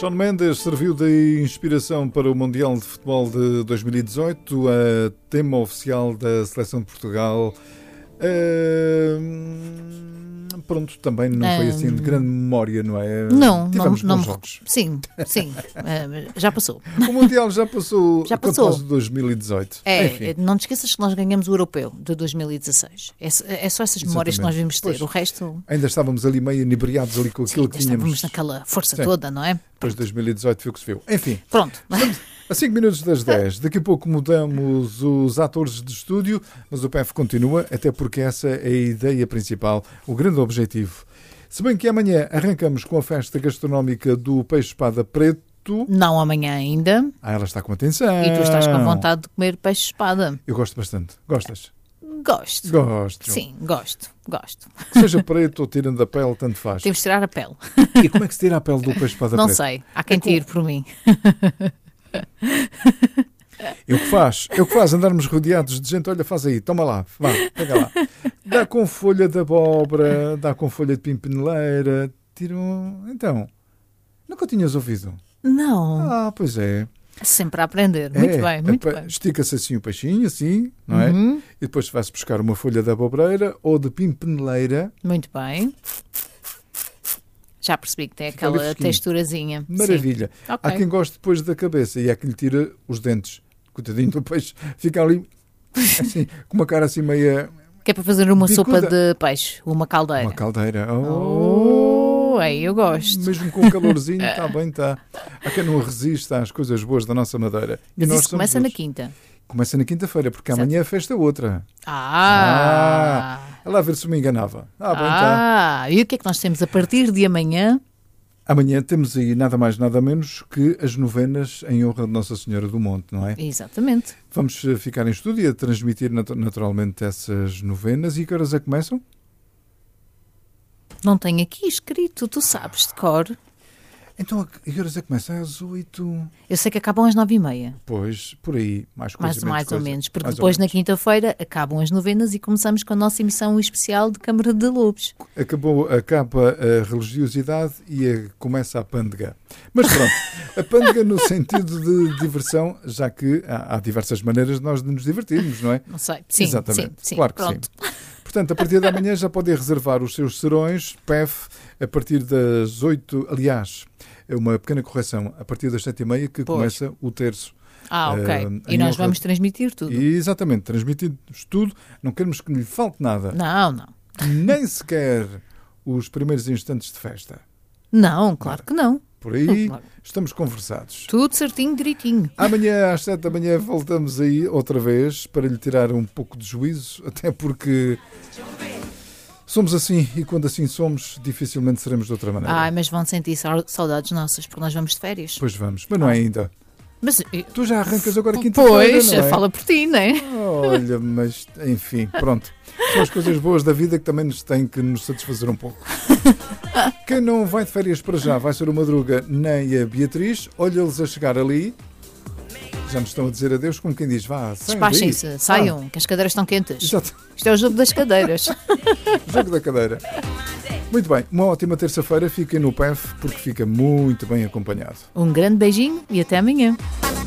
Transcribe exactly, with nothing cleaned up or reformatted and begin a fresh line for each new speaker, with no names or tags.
Shawn Mendes serviu de inspiração para o Mundial de Futebol de dois mil e dezoito, a tema oficial da Seleção de Portugal. Uh, pronto, também não foi assim de grande memória, não é?
Não,
Tivemos
não,
bons
não
jogos.
Sim, sim, uh, já passou.
O Mundial já passou,
já passou.
De dois mil e dezoito.
É,
Enfim.
não te esqueças que nós ganhamos o Europeu de dois mil e dezasseis. É, é só essas memórias
Exatamente.
que nós vimos ter.
Pois,
o resto...
ainda estávamos ali meio inebriados ali com aquilo
sim,
que tínhamos.
Estávamos naquela força
Sim.
toda, não é?
Depois de dois mil e dezoito foi o que se viu. Enfim.
Pronto.
A cinco minutos das dez, daqui a pouco mudamos os atores de estúdio, mas o P F continua, até porque essa é a ideia principal, o grande objetivo. Se bem que amanhã arrancamos com a festa gastronómica do Peixe-Espada Preto.
Não amanhã ainda.
Ah, ela está com atenção.
E tu estás com vontade de comer peixe-espada.
Eu gosto bastante. Gostas?
Gosto.
Gosto.
Sim, gosto. Gosto.
Que seja preto ou tirando a pele, tanto faz.
Temos de tirar a pele.
E como é que se tira a pele do Peixe-Espada
Não
Preto?
sei. Há quem
É com-
tire por mim.
Eu que faz, eu que faz andarmos rodeados de gente, olha, faz aí, toma lá, vá, pega lá. Dá com folha de abóbora, dá com folha de pimpineleira, tira um... Então, nunca tinhas ouvido?
Não.
Ah, pois é.
Sempre a aprender. Muito
É,
bem, muito
apa-
bem.
Estica-se assim o peixinho, assim, não é?
Uhum.
E depois vai-se buscar uma folha de abobreira ou de pimpineleira.
Muito bem. Já percebi que tem
Fica ali
aquela
fresquinho.
texturazinha.
Maravilha.
Sim. Ok.
Há quem goste depois da cabeça e há quem lhe tira os dentes. Coitadinho do peixe, fica ali assim, com uma cara assim meia...
Que é para fazer uma
Bicuda.
sopa de peixe, uma caldeira.
Uma caldeira. Oh,
Oh, aí eu gosto.
mesmo com um calorzinho, está bem, está. Há quem não resista às coisas boas da nossa Madeira. E
Mas
nós
isso
somos
começa na
dois.
quinta.
Começa na quinta-feira, porque
Exato.
amanhã a festa é outra.
Ah!
É lá ver se me enganava. Ah, bem, está.
Ah! E o que é que nós temos a partir de amanhã?
Amanhã temos aí nada mais, nada menos que as novenas em honra de Nossa Senhora do Monte, não é?
Exatamente.
Vamos eh, ficar em estúdio a transmitir nat- naturalmente essas novenas. E que horas é que começam?
Não tenho aqui escrito, tu sabes de cor.
Então, a que horas é que começam? Às oito.
Eu sei que acabam às nove e meia.
Pois, por aí. Mais coisa,
Mais,
menos
mais ou
coisa.
menos. Porque
Mais ou
depois, na
menos.
quinta-feira, acabam as novenas e começamos com a nossa emissão especial de Câmara de Lobos.
Acabou, acaba a religiosidade e a- começa a pândega. Mas pronto, a pândega no sentido de diversão, já que há, há diversas maneiras de nós de nos divertirmos, não é?
Não sei. Sim,
Exatamente,
sim, sim.
claro que
Pronto.
sim. Portanto, a partir da manhã já podem reservar os seus serões, P E F, a partir das oito, aliás, é uma pequena correção, a partir das sete e meia que
Pois.
começa o terço.
Ah, ok.
Eh,
e
em
nós
honra-
vamos transmitir tudo.
E, exatamente, transmitimos tudo, não queremos que lhe falte nada,
Não, não.
nem sequer os primeiros instantes de festa.
Não, claro que não.
Por aí
Claro.
estamos conversados.
Tudo certinho, direitinho.
Amanhã às sete da manhã voltamos aí outra vez para lhe tirar um pouco de juízo, até porque somos assim e quando assim somos dificilmente seremos de outra maneira.
Ai, mas vão sentir sau- saudades nossas, porque nós vamos de férias.
Pois vamos, mas não é ainda.
Mas, eh,
Tu já arrancas agora quinta-feira,
pois,
não é?
fala por ti, não é?
Olha, mas enfim, pronto. São as coisas boas da vida que também nos têm que nos satisfazer um pouco. Quem não vai de férias para já vai ser o Madruga nem a Beatriz. Olha-eles a chegar ali. Já nos estão a dizer adeus, como quem diz, vá, saiam daí.
Despachem-se, saiam, que as cadeiras estão quentes.
Exato,
Isto é o jogo das cadeiras.
jogo da cadeira. Muito bem, uma ótima terça-feira. Fiquem no P E F porque fica muito bem acompanhado.
Um grande beijinho e até amanhã.